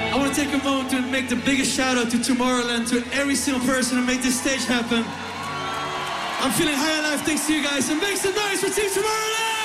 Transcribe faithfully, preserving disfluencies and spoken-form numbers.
I want to take a moment to make the biggest shout out to Tomorrowland, to every single person who made this stage happen. I'm feeling high on life thanks to you guys, and make some noise for Team Tomorrowland!